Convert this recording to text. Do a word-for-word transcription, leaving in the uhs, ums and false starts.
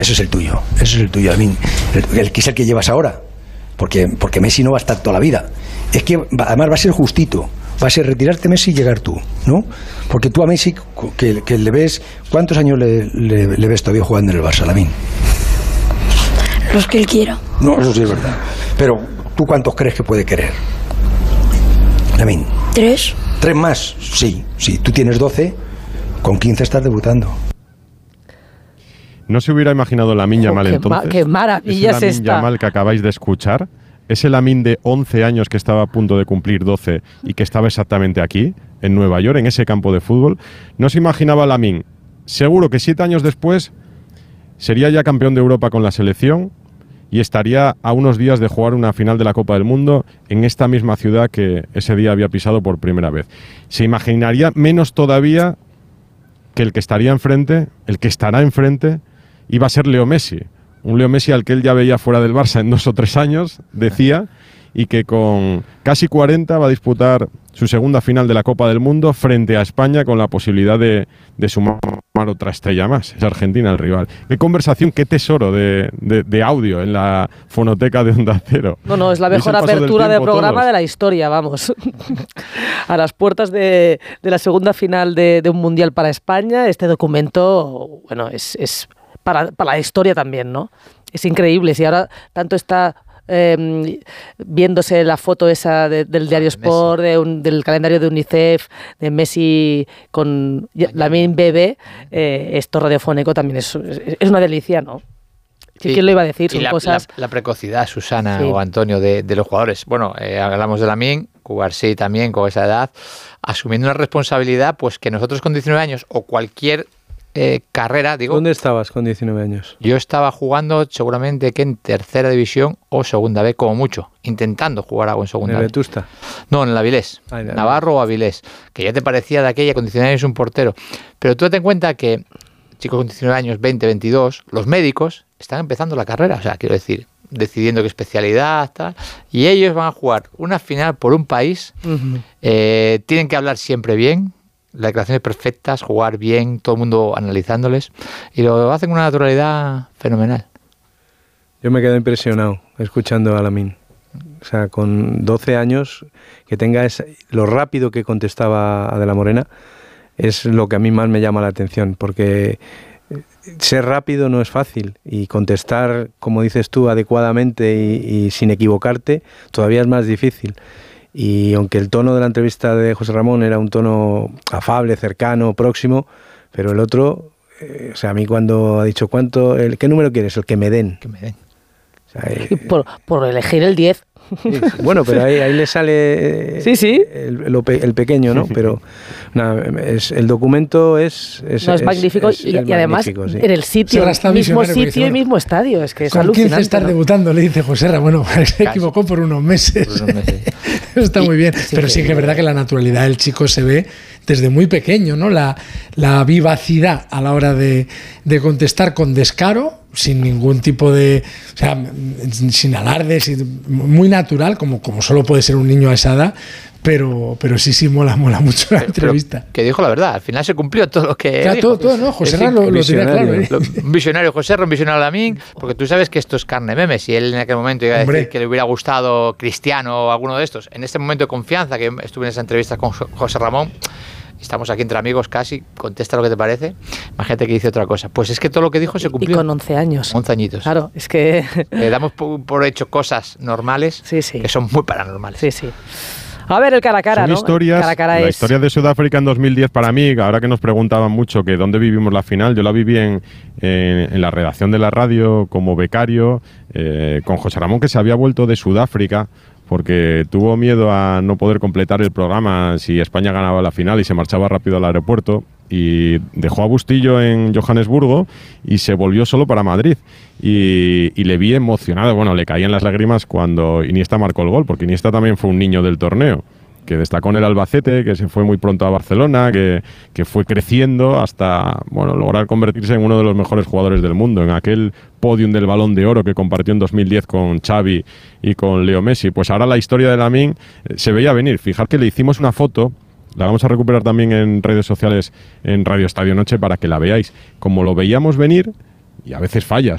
Ese es el tuyo, ese es el tuyo, Lamine. El, el que es el que llevas ahora. Porque, porque Messi no va a estar toda la vida. Es que va, además va a ser justito. Va a ser retirarte Messi y llegar tú, ¿no? Porque tú a Messi, que, que le ves... ¿Cuántos años le, le, le ves todavía jugando en el Barça, Lamine? Los que él quiera. No, eso sí es verdad. Pero, ¿tú cuántos crees que puede querer? Lamine. ¿Tres? ¿Tres más? Sí, sí. Tú tienes doce, con quince estás debutando. No se hubiera imaginado Lamine Yamal qué entonces. Ma, ¡Qué maravilla es esta! Lamine Yamal que acabáis de escuchar, ese Lamine de once años que estaba a punto de cumplir doce y que estaba exactamente aquí, en Nueva York, en ese campo de fútbol, no se imaginaba Lamine. Seguro que siete años después sería ya campeón de Europa con la selección y estaría a unos días de jugar una final de la Copa del Mundo en esta misma ciudad que ese día había pisado por primera vez. Se imaginaría menos todavía que el que estaría enfrente, el que estará enfrente, iba a ser Leo Messi, un Leo Messi al que él ya veía fuera del Barça en dos o tres años, decía, y que con casi cuarenta va a disputar su segunda final de la Copa del Mundo frente a España con la posibilidad de, de sumar otra estrella más. Es Argentina el rival. Qué conversación, qué tesoro de, de, de audio en la fonoteca de Onda Cero. No, no, es la mejor apertura de programa todos. de la historia, vamos. A las puertas de, de la segunda final de, de un Mundial para España, este documento, bueno, es... es Para, para la historia también, ¿no? Es increíble. Si ahora tanto está eh, viéndose la foto esa de, del diario Sport, de un, del calendario de UNICEF, de Messi con Lamine bebé, eh, esto radiofónico también es, es una delicia, ¿no? Sí, ¿quién lo iba a decir? Son la, cosas... la, la precocidad, Susana sí. o Antonio, de, de los jugadores. Bueno, eh, hablamos de Lamine, Cubarsí también con esa edad, asumiendo una responsabilidad pues que nosotros con diecinueve años o cualquier Eh, carrera, digo. ¿Dónde estabas con diecinueve años? Yo estaba jugando seguramente que en tercera división o segunda B como mucho, intentando jugar algo en segunda ¿En B. el Vetusta? No, en el Avilés, Ay, Navarro o Avilés, que ya te parecía de aquella con diecinueve años un portero. Pero tú te en cuenta que chicos con diecinueve años, veinte, veintidós, los médicos están empezando la carrera, o sea, quiero decir, decidiendo qué especialidad, tal, y ellos van a jugar una final por un país, uh-huh. eh, tienen que hablar siempre bien, las declaraciones perfectas, jugar bien, todo el mundo analizándoles, y lo hacen con una naturalidad fenomenal. Yo me quedo impresionado escuchando a Lamine. O sea, con doce años, que tenga esa, lo rápido que contestaba a De la Morena, es lo que a mí más me llama la atención, porque ser rápido no es fácil, y contestar, como dices tú, adecuadamente y, y sin equivocarte, todavía es más difícil. Y aunque el tono de la entrevista de José Ramón era un tono afable, cercano, próximo, pero el otro, eh, o sea, a mí cuando ha dicho cuánto, el, ¿qué número quieres? El que me den. Que me den. O sea, eh, por, por elegir el diez. Sí, bueno, pero ahí, ahí le sale eh, sí, sí. El, el, el pequeño, ¿no? Pero nada, es, el documento es... es no, es, es magnífico es, y, es y además sí. en el sitio, mismo sitio y mismo estadio. Es que es alucinante. quince estar ¿no? debutando, le dice José Ramón, bueno, se equivocó por unos meses. Por unos meses. Está y, muy bien, sí, pero sí que es verdad que la naturalidad del chico se ve desde muy pequeño, ¿no? La, la vivacidad a la hora de, de contestar con descaro, sin ningún tipo de, o sea, sin alardes, muy natural, como, como solo puede ser un niño a esa edad, pero, pero sí, sí, mola, mola mucho la pero, entrevista. Pero que dijo la verdad, al final se cumplió todo lo que claro, dijo. Todo, todo, ¿no? José Ramón lo, lo tenía claro. ¿eh? Un visionario José Ramón, un visionario Lamine, porque tú sabes que esto es carne meme. Si él en aquel momento iba a Hombre. decir que le hubiera gustado Cristiano o alguno de estos, en este momento de confianza que estuve en esa entrevista con José Ramón, estamos aquí entre amigos casi, contesta lo que te parece, imagínate que dice otra cosa. Pues es que todo lo que dijo se cumplió. Y con once años. once añitos. Claro, es que... Le damos por, por hecho cosas normales sí, sí. que son muy paranormales. Sí, sí. A ver, el cara a cara, Son ¿no? historias, cara a cara la es... historia de Sudáfrica en dos mil diez para mí, ahora que nos preguntaban mucho que dónde vivimos la final, yo la viví en, en, en la redacción de la radio como becario, eh, con José Ramón, que se había vuelto de Sudáfrica, porque tuvo miedo a no poder completar el programa si España ganaba la final y se marchaba rápido al aeropuerto y dejó a Bustillo en Johannesburgo y se volvió solo para Madrid y, y le vi emocionado, bueno, le caían las lágrimas cuando Iniesta marcó el gol, porque Iniesta también fue un niño del torneo, que destacó en el Albacete, que se fue muy pronto a Barcelona, que, que fue creciendo hasta bueno lograr convertirse en uno de los mejores jugadores del mundo, en aquel podium del Balón de Oro que compartió en dos mil diez con Xavi y con Leo Messi. Pues ahora la historia de Lamine eh, se veía venir. Fijar que le hicimos una foto, la vamos a recuperar también en redes sociales, en Radio Estadio Noche, para que la veáis. Como lo veíamos venir, y a veces fallas,